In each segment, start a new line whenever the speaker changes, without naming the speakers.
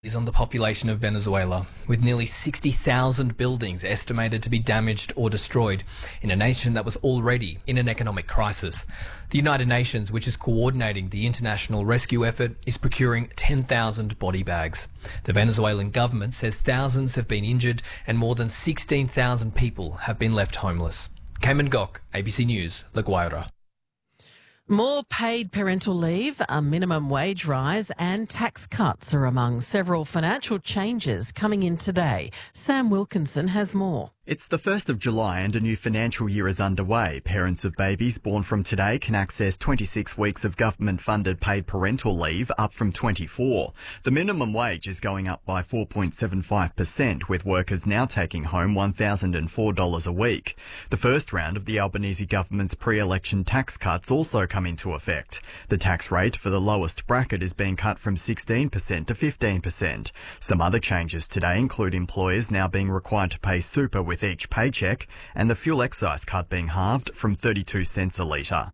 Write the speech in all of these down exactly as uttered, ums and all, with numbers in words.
Is on the population of Venezuela, with nearly sixty thousand buildings estimated to be damaged or destroyed in a nation that was already in an economic crisis. The United Nations, which is coordinating the international rescue effort, is procuring ten thousand body bags. The Venezuelan government says thousands have been injured and more than sixteen thousand people have been left homeless. Cayman Gok, A B C News, La Guaira.
More paid parental leave, a minimum wage rise and tax cuts are among several financial changes coming in today. Sam Wilkinson has more.
It's the first of July and a new financial year is underway. Parents of babies born from today can access twenty-six weeks of government-funded paid parental leave, up from twenty-four. The minimum wage is going up by four point seven five percent, with workers now taking home one thousand four dollars a week. The first round of the Albanese government's pre-election tax cuts also come into effect. The tax rate for the lowest bracket is being cut from sixteen percent to fifteen percent. Some other changes today include employers now being required to pay super with each paycheck and the fuel excise cut being halved from thirty-two cents a litre.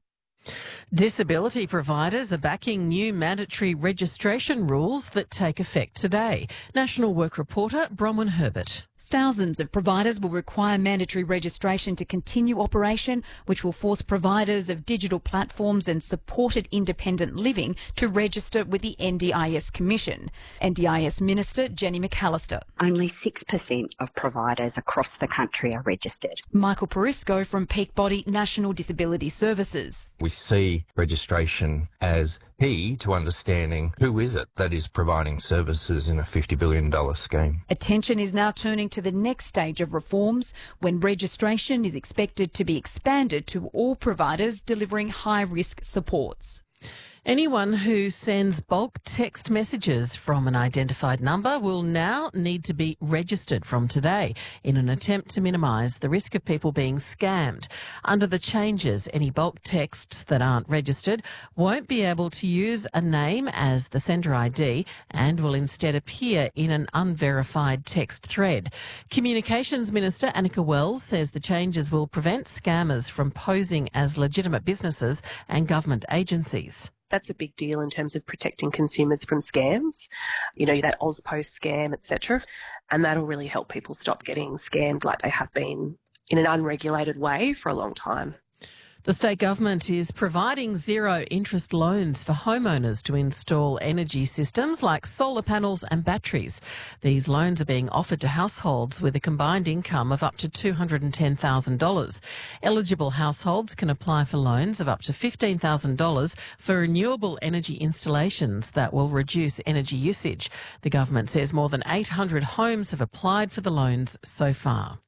Disability providers are backing new mandatory registration rules that take effect today. National Work reporter Bronwyn Herbert.
Thousands of providers will require mandatory registration to continue operation, which will force providers of digital platforms and supported independent living to register with the N D I S Commission. N D I S Minister Jenny McAllister.
Only six percent of providers across the country are registered.
Michael Perisco from Peak Body National Disability Services.
We see registration as key to understanding who is it that is providing services in a fifty billion dollars scheme.
Attention is now turning to the next stage of reforms, when registration is expected to be expanded to all providers delivering high-risk supports.
Anyone who sends bulk text messages from an identified number will now need to be registered from today in an attempt to minimise the risk of people being scammed. Under the changes, any bulk texts that aren't registered won't be able to use a name as the sender I D and will instead appear in an unverified text thread. Communications Minister Annika Wells says the changes will prevent scammers from posing as legitimate businesses and government agencies.
That's a big deal in terms of protecting consumers from scams, you know, that AusPost scam, et cetera. And that'll really help people stop getting scammed like they have been in an unregulated way for a long time.
The state government is providing zero interest loans for homeowners to install energy systems like solar panels and batteries. These loans are being offered to households with a combined income of up to two hundred ten thousand dollars. Eligible households can apply for loans of up to fifteen thousand dollars for renewable energy installations that will reduce energy usage. The government says more than eight hundred homes have applied for the loans so far.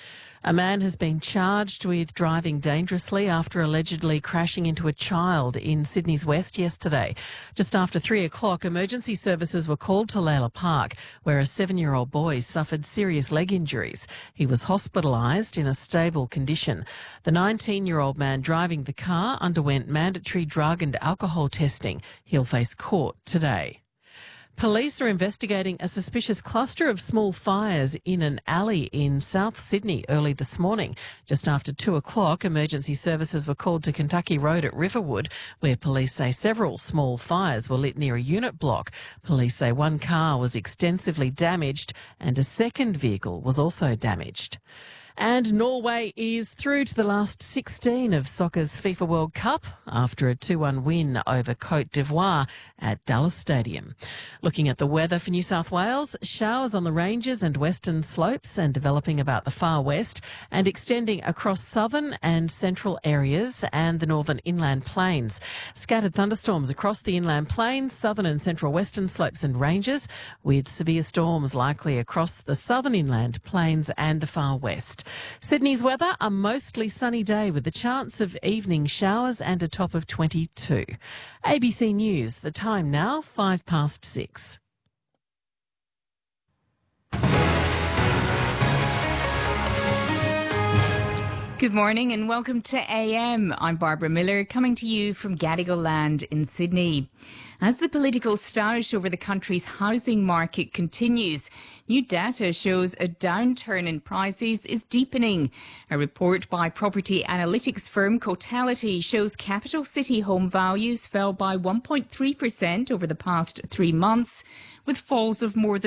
A man has been charged with driving dangerously after allegedly crashing into a child in Sydney's West yesterday. Just after three o'clock, emergency services were called to Layla Park, where a seven-year-old boy suffered serious leg injuries. He was hospitalised in a stable condition. The nineteen-year-old man driving the car underwent mandatory drug and alcohol testing. He'll face court today. Police are investigating a suspicious cluster of small fires in an alley in South Sydney early this morning. Just after two o'clock, emergency services were called to Kentucky Road at Riverwood, where police say several small fires were lit near a unit block. Police say one car was extensively damaged and a second vehicle was also damaged. And Norway is through to the last sixteen of soccer's FIFA World Cup after a two one win over Cote d'Ivoire at Dallas Stadium. Looking at the weather for New South Wales, showers on the ranges and western slopes and developing about the far west and extending across southern and central areas and the northern inland plains. Scattered thunderstorms across the inland plains, southern and central western slopes and ranges, with severe storms likely across the southern inland plains and the far west. Sydney's weather, a mostly sunny day with the chance of evening showers and a top of twenty-two. A B C News, the time now, five past six.
Good morning and welcome to A M. I'm Barbara Miller, coming to you from Gadigal Land in Sydney. As the political stoush over the country's housing market continues, new data shows a downturn in prices is deepening. A report by property analytics firm Cotality shows capital city home values fell by one point three percent over the past three months, with falls of more than